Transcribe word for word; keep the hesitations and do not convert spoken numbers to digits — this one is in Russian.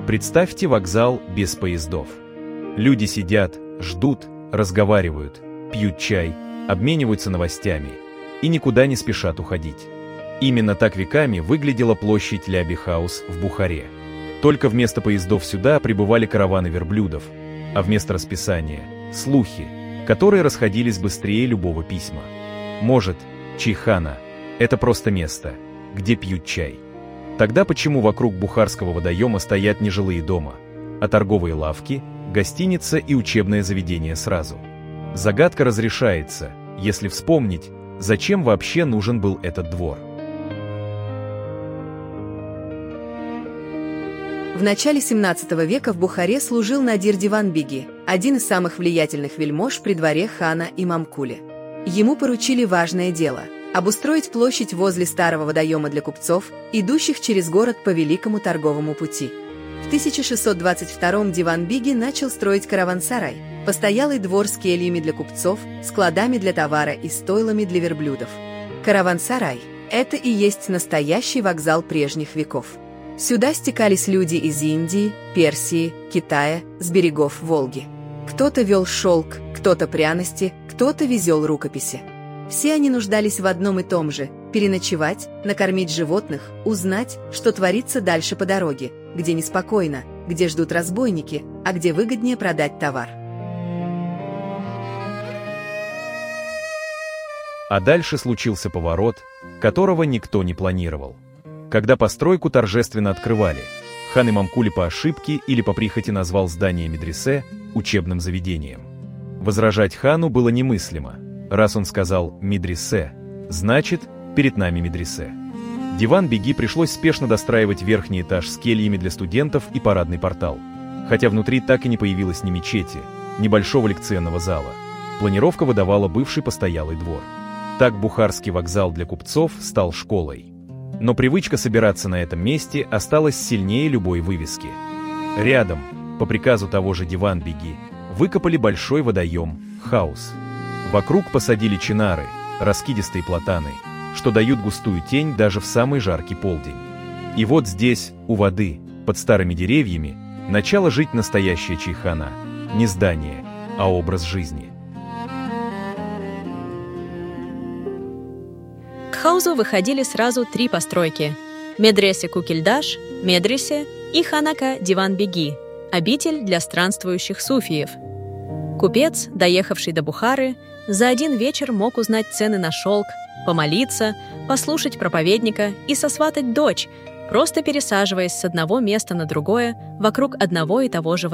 Представьте вокзал без поездов. Люди сидят, ждут, разговаривают, пьют чай, обмениваются новостями и никуда не спешат уходить. Именно так веками выглядела площадь Ляби-хаус в Бухаре. Только вместо поездов сюда прибывали караваны верблюдов, а вместо расписания – слухи, которые расходились быстрее любого письма. Может, чайхана – это просто место, где пьют чай. Тогда почему вокруг Бухарского водоема стоят не жилые дома, а торговые лавки, гостиница и учебное заведение сразу? Загадка разрешается, если вспомнить, зачем вообще нужен был этот двор. В начале семнадцатого века в Бухаре служил Надир Диван-беги, один из самых влиятельных вельмож при дворе хана Имамкули. Ему поручили важное дело – обустроить площадь возле старого водоема для купцов, идущих через город по Великому торговому пути. В тысяча шестьсот двадцать втором Диван-беги начал строить караван-сарай, постоялый двор с кельями для купцов, складами для товара и стойлами для верблюдов. Караван-сарай – это и есть настоящий вокзал прежних веков. Сюда стекались люди из Индии, Персии, Китая, с берегов Волги. Кто-то вел шелк, кто-то пряности, кто-то везел рукописи. Все они нуждались в одном и том же – переночевать, накормить животных, узнать, что творится дальше по дороге, где неспокойно, где ждут разбойники, а где выгоднее продать товар. А дальше случился поворот, которого никто не планировал. Когда постройку торжественно открывали, хан Имамкули по ошибке или по прихоти назвал здание медресе учебным заведением. Возражать хану было немыслимо. Раз он сказал «медресе», значит, перед нами медресе. Диван-беги пришлось спешно достраивать верхний этаж с кельями для студентов и парадный портал. Хотя внутри так и не появилось ни мечети, ни большого лекционного зала. Планировка выдавала бывший постоялый двор. Так Бухарский вокзал для купцов стал школой. Но привычка собираться на этом месте осталась сильнее любой вывески. Рядом, по приказу того же Диван-беги, выкопали большой водоем Хаус. Вокруг посадили чинары, раскидистые платаны, что дают густую тень даже в самый жаркий полдень. И вот здесь, у воды, под старыми деревьями, начало жить настоящая чайхана. Не здание, а образ жизни. К хаузу выходили сразу три постройки – Медресе Кукильдаш, Медресе и Ханака Диван-беги – обитель для странствующих суфиев. Купец, доехавший до Бухары, за один вечер мог узнать цены на шелк, помолиться, послушать проповедника и сосватать дочь, просто пересаживаясь с одного места на другое вокруг одного и того же водоема.